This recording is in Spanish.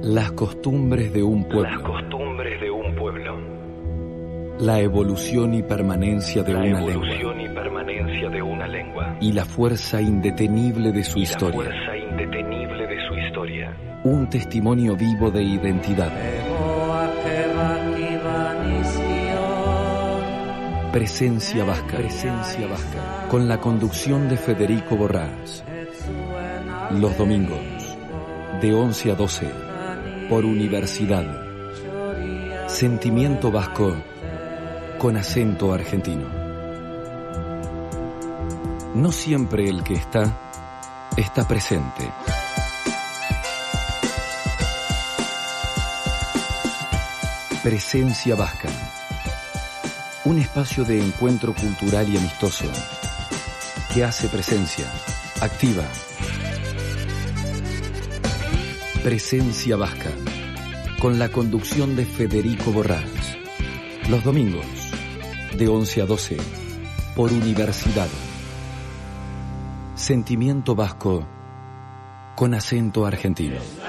Las costumbres de un pueblo. Las costumbres de un pueblo. La evolución y permanencia de La una evolución lengua. y permanencia de una lengua. Y la fuerza indetenible de su Y historia. la fuerza indetenible de su historia. Un testimonio vivo de identidad. Presencia vasca. Presencia vasca. Con la conducción de Federico Borrás. Los domingos, de 11 a 12, por Universidad. Sentimiento vasco con acento argentino. No siempre el que está presente. Presencia vasca. Un espacio de encuentro cultural y amistoso que hace presencia, activa. Presencia vasca, con la conducción de Federico Borrás. Los domingos, de 11 a 12, por Universidad. Sentimiento vasco con acento argentino.